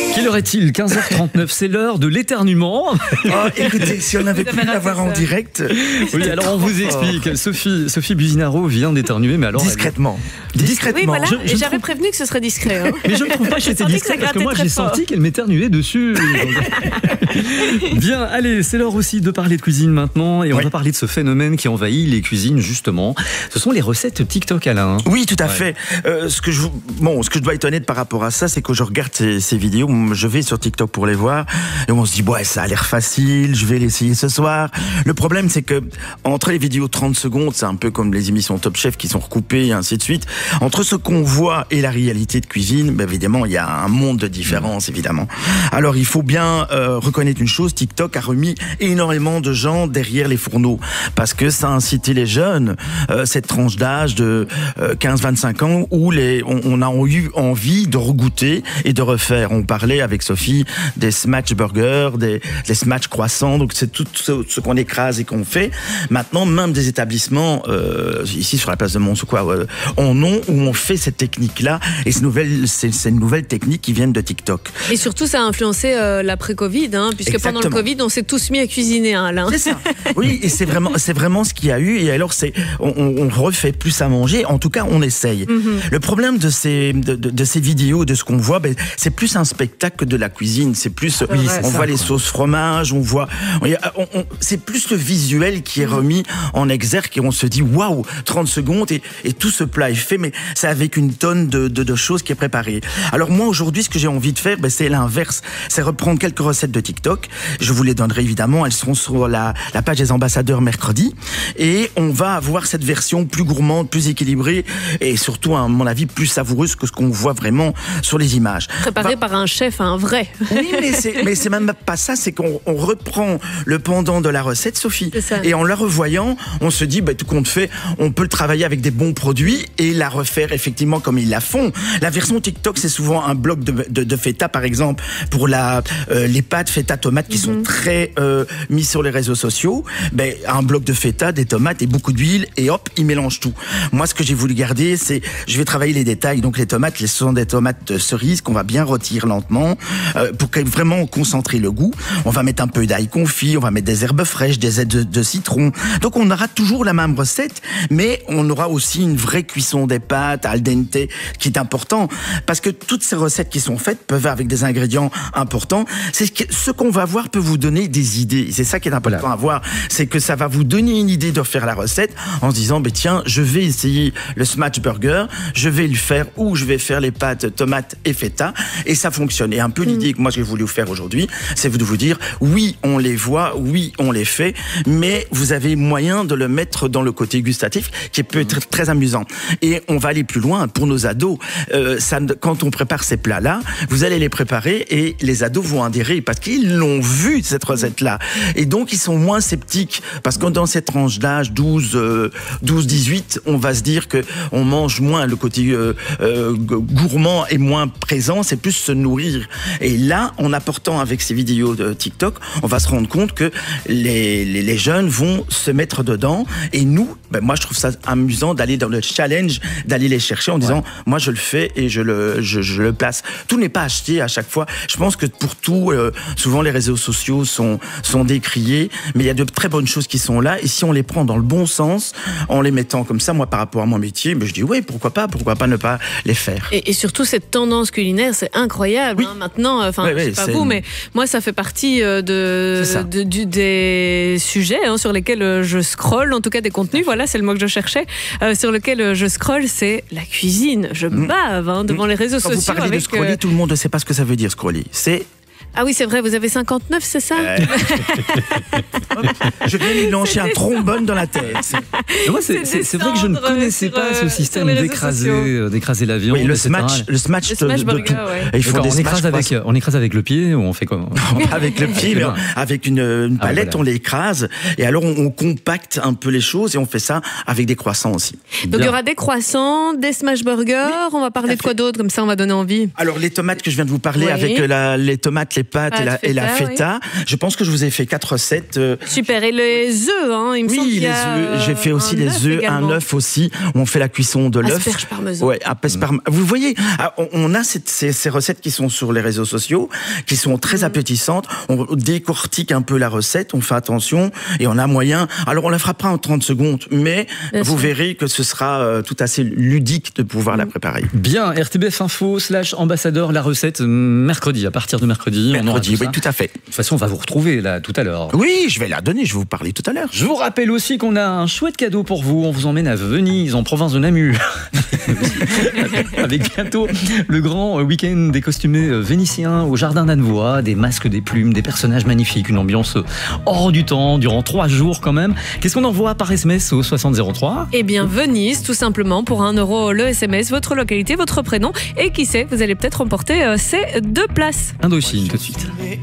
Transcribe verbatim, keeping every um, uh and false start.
Quelle heure est-il? quinze heures trente-neuf, c'est l'heure de l'éternuement. Oh, écoutez, si on avait pu l'avoir en direct. Oui, alors on vous explique. Sophie, Sophie Businaro vient d'éternuer, mais alors. Discrètement. Elle... Discrètement. Oui, voilà. Je, je J'avais trouve... prévenu que ce serait discret. Hein. Mais je ne trouve pas que c'était discret, que parce que moi j'ai fort. senti qu'elle m'éternuait dessus. Bien, allez, c'est l'heure aussi de parler de cuisine maintenant. Et on oui. va parler de ce phénomène qui envahit les cuisines, justement. Ce sont les recettes TikTok, Alain. Oui, tout à ouais. fait. Euh, ce, que je, bon, ce que je dois étonner par rapport à ça, c'est que je regarde ces, ces vidéos, je vais sur TikTok pour les voir, et on se dit, ouais, ça a l'air facile, je vais l'essayer ce soir. Le problème, c'est que entre les vidéos trente secondes, c'est un peu comme les émissions Top Chef qui sont recoupées, et ainsi de suite. Entre ce qu'on voit et la réalité de cuisine, ben évidemment, il y a un monde de différence, évidemment. Alors, il faut bien euh, reconnaître une chose, TikTok a remis énormément de gens derrière les fourneaux, parce que ça a incité les jeunes, euh, cette tranche d'âge de euh, quinze vingt-cinq ans, où les, on, on a eu envie de regoûter et de refaire. On parlait avec Sophie des smash burgers, des, des smash croissants, donc c'est tout ce, ce qu'on écrase et qu'on fait. Maintenant, même des établissements, euh, ici sur la place de Mons ou quoi, euh, en ont où on fait cette technique-là, et ces nouvelles, c'est, c'est une nouvelle technique qui viennent de TikTok. Et surtout, ça a influencé euh, l'après-Covid, hein, puisque Exactement. pendant le Covid, on s'est tous mis à cuisiner, hein, Alain. C'est ça. Oui, et c'est vraiment, c'est vraiment ce qu'il y a eu. Et alors, c'est, on, on refait plus à manger. En tout cas, on essaye. Mm-hmm. Le problème de ces, de, de, de ces vidéos, de ce qu'on voit, ben, c'est plus un spectacle que de la cuisine. C'est plus, oui, c'est on ça, voit quoi. les sauces fromage, on voit, on, on, c'est plus le visuel qui est remis en exergue et on se dit, waouh, trente secondes et, et tout ce plat est fait, mais c'est avec une tonne de, de, de choses qui est préparée. Alors moi, aujourd'hui, ce que j'ai envie de faire, ben, c'est l'inverse. C'est reprendre quelques recettes de TikTok. Je vous les donnerai évidemment. Elles seront sur la, la page des ambassadeurs mercredi. Et on va avoir cette version plus gourmande, plus équilibrée et surtout, à mon avis, plus savoureuse que ce qu'on voit vraiment sur les images. Préparé bah, par un chef, un vrai. Oui, mais c'est, mais c'est même pas ça. C'est qu'on on reprend le pendant de la recette, Sophie. Et en la revoyant, on se dit, bah, tout compte fait, on peut le travailler avec des bons produits et la refaire effectivement comme ils la font. La version TikTok, c'est souvent un bloc de, de, de feta, par exemple, pour la, euh, les pâtes feta tomates qui mm-hmm. sont très euh, mis sur les réseaux sociaux. Ben, un bloc de feta, des tomates et beaucoup d'huile et hop, ils mélangent tout. Moi, ce que j'ai voulu garder, c'est, je vais travailler les détails. Donc, les tomates, ce sont des tomates cerises qu'on va bien rôtir lentement euh, pour vraiment concentrer le goût. On va mettre un peu d'ail confit, on va mettre des herbes fraîches, des ailes de, de citron. Donc, on aura toujours la même recette, mais on aura aussi une vraie cuisson des pâtes al dente qui est important parce que toutes ces recettes qui sont faites peuvent avec des ingrédients importants. C'est ce, que, ce qu'on va voir peut vous donner des idées. C'est ça qui est important voilà. à voir, c'est que ça va vous donner une idée de faire la recette en se disant, bah, tiens, je vais essayer le smash burger, je vais le faire ou je vais faire les pâtes tomates et feta et ça fonctionne. Et un peu mmh. l'idée que moi j'ai voulu vous faire aujourd'hui, c'est de vous dire, oui, on les voit, oui, on les fait, mais vous avez moyen de le mettre dans le côté gustatif qui peut être très amusant. Et on va aller plus loin pour nos ados. Euh, ça, quand on prépare ces plats-là, vous allez les préparer et les ados vont adhérer parce qu'ils l'ont vu, cette recette-là. Et donc, ils sont moins sceptiques parce que dans cette tranche d'âge, douze, dix-huit, on va se dire qu'on mange moins, le côté euh, euh, gourmand est moins présent, c'est plus se nourrir. Et là, en apportant avec ces vidéos de TikTok, on va se rendre compte que les, les, les jeunes vont se mettre dedans. Et nous, ben moi, je trouve ça amusant d'aller dans le challenge, d'aller les chercher en disant, ouais. moi, je le fais et je le, je, je le place. Tout n'est pas acheté à chaque fois. Je pense que pour tout, euh, souvent les réseaux sociaux sont, sont décriés, mais il y a de très bonnes choses qui sont là. Et si on les prend dans le bon sens, en les mettant comme ça, moi, par rapport à mon métier, ben, je dis, oui, pourquoi pas, pourquoi pas ne pas les faire. Et, et surtout, cette tendance culinaire, c'est incroyable. Oui. Hein, maintenant, enfin, oui, oui, je sais pas c'est... vous, mais moi, ça fait partie de, de, du, des sujets hein, sur lesquels je scrolle, en tout cas des contenus, voilà, c'est le mot que je cherchais, euh, sur lequel je scrolle, c'est la cuisine. Je mmh. bave hein, devant mmh. les réseaux Quand sociaux. Vous parlez avec, de scroller, euh... tout le monde ne sait pas ce que ça veut dire, scroller. C'est... Ah oui, c'est vrai, vous avez cinquante-neuf, c'est ça euh... Je viens lui lancer un trombone dans la tête. Moi, c'est, c'est, c'est vrai que je ne connaissais sur, pas ce système d'écraser, d'écraser la viande. Oui, le smash, le smash, le smash de, burger, de tout. Ouais. Il faut des on, écrase avec, on écrase avec le pied ou on fait comment? Avec le pied, mais avec une, une palette, ah, voilà. on les écrase. Et alors, on, on compacte un peu les choses et on fait ça avec des croissants aussi. Donc, Bien. il y aura des croissants, des smash burgers. Oui, on va parler de quoi d'autre? Comme ça, on va donner envie. Alors, les tomates que je viens de vous parler, oui. avec la, les tomates, les pâtes et la, feta, et la feta. Oui. Je pense que je vous ai fait quatre recettes. Euh... Super. Et les œufs, hein, il me oui, semble qu'il les y a œufs. J'ai fait aussi les œufs, un œuf aussi. On fait la cuisson de l'œuf. Asperge parmesan. Ouais, asperge. Mmh. Vous voyez, on a cette, ces, ces recettes qui sont sur les réseaux sociaux, qui sont très mmh. appétissantes. On décortique un peu la recette, on fait attention et on a moyen. Alors, on la fera pas en trente secondes, mais Bien vous sûr. verrez que ce sera euh, tout assez ludique de pouvoir mmh. la préparer. Bien, R T B F Info slash ambassadeur, la recette mercredi, à partir de mercredi. Mercredi, tout oui, tout à fait. De toute façon, on va vous retrouver là tout à l'heure. Oui, je vais la donner, je vais vous parler tout à l'heure. Je vous rappelle aussi qu'on a un chouette cadeau pour vous. On vous emmène à Venise, en province de Namur. Avec bientôt le grand week-end des costumés vénitiens au jardin d'Annevoie, des masques, des plumes, des personnages magnifiques, une ambiance hors du temps durant trois jours quand même. Qu'est-ce qu'on envoie par S M S au soixante zéro trois ? Eh bien, Venise, tout simplement, pour un euro le S M S, votre localité, votre prénom, et qui sait, vous allez peut-être remporter euh, ces deux places. Indochine, tout de suite.